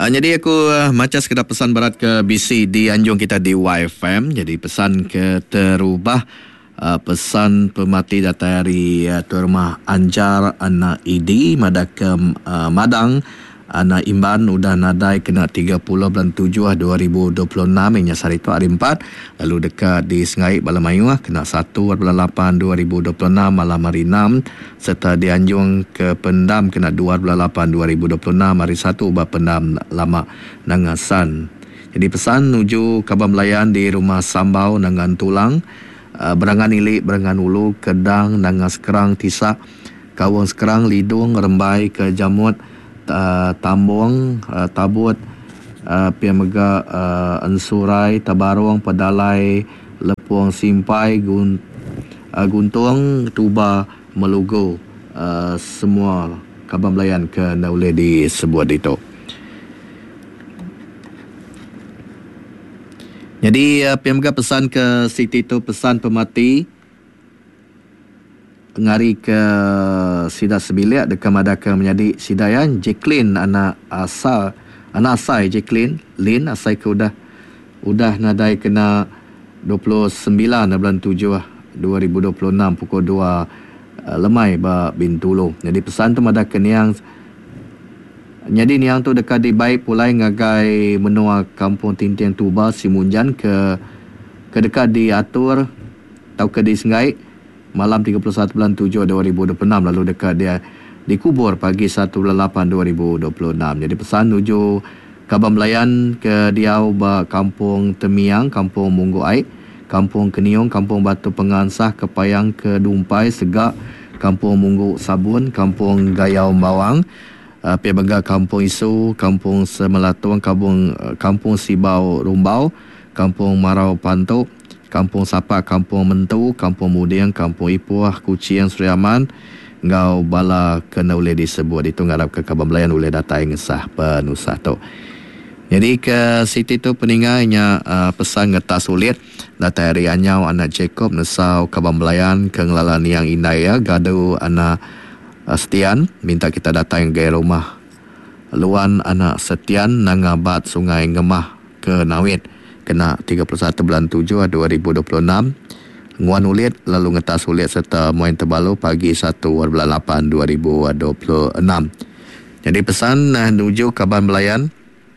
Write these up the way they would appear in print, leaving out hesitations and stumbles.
Jadi aku macam sekedar pesan berat ke BC di anjung kita di YFM. Jadi pesan ke terubah pesan pemati datari Tuan Rumah Anjar Anak Idi Madakam Madang Anak Imban udah nadai kena 30 bulan 7 2026 yang sari tu hari 4 lalu dekat di Sengai Balamayu kena 1 bulan 8 2026 malam hari 6 serta di Anjung ke Pendam kena 2 bulan 8 2026 hari 1 ubah Pendam lama Nangasan. Jadi pesan nuju Kabah Melayan di Rumah Sambau Nangan Tulang Berangan Ilik Berangan Ulu Kedang Nangas Kerang Tisak Kawang Sekerang Lidung Rembai ke Jamut Tambung, Tabut, Piamega, Ansurai, Tabarong, Pedalai, Lepuang Simpai, Guntung, Tuba, Melugo, semua Kabah Melayan ke boleh disebut itu. Jadi Piamega pesan ke Siti itu pesan pemati ngari ke Sida Sebiliak dekat Madaka menjadi Sidayan Jacqueline anak asai Jacqueline Lin asai ke udah nadai kena 29 bulan 7 2026 pukul 2 lemai ba Bintulu. Jadi pesan tu Madaka niang jadi niang tu dekat di baik pulai ngagai menua Kampung Tintiang Tuba Simunjan ke dekat diatur atau ke di Sengai malam 31 bulan 7 2026 lalu dekat dia dikubur pagi 1 bulan 8 2026. Jadi pesan nuju Kabah Melayan ke Diau ba Kampung Temiang, Kampung Munggu Aik, Kampung Keniung, Kampung Batu Pengansah, Kepayang ke Dumpai, Segak, Kampung Munggu Sabun, Kampung Gayau Bawang, Piabega Kampung Isu, Kampung Semelatuang, Kampung Sibau Rumbau, Kampung Marau Pantuk, Kampung Sapa, Kampung Mentu, Kampung Mudiang, Kampung Ipuah, Kuciang, Suriaman, ngau bala kena boleh disebut itu ngarap ke Kabah Melayan boleh datai ngesah penusah tu. Jadi ke Siti tu peningainya pesan ngeta sulit datai hari anyau anak Jacob nesau Kabah Melayan ke ngelalan yang indai ya gadu anak Setian minta kita datang ke rumah luan anak Setian nangabat Sungai Ngemah ke Nawit kena 31 bulan 7 2026 nguan ulit lalu ngetas ulit serta moin terbalu pagi 1 bulan 8 2026. Jadi pesan nuju Kabah Melayan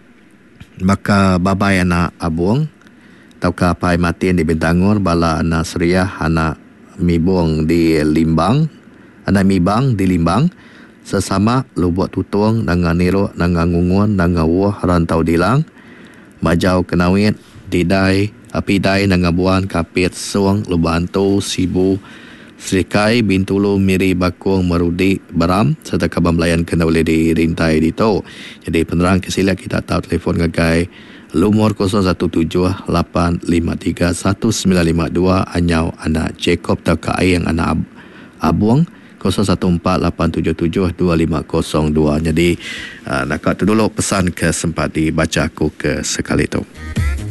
maka babai anak Abuang atau kapai matiin di Bintangur bala anak Seriah anak Mibung di Limbang anak Mibang di Limbang sesama Lubuk Tutung dengan Niro dengan Ngungun dengan Wuh Rantau Dilang Majau Kenawit Didai, Apidai, Nangabuan, Kapit, Suang, Lubantu, Sibu, Serikai, Bintulu, Miri, Bakung, Merudi, Baram serta Kabah Melayan kena boleh dirintai di tu. Jadi penerang kesila kita tahu telefon ngagai Lumur 0178531952 anyau anak Jacob tak ke yang anak Abuang 0148772502. Jadi nak tu dulu pesan ke sempat dibaca aku ke sekali tu.